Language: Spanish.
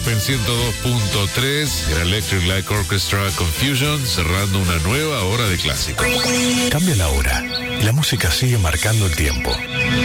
en 102.3, el Electric Light Orchestra Confusion, cerrando una nueva hora de clásico. Cambia la hora y la música sigue marcando el tiempo.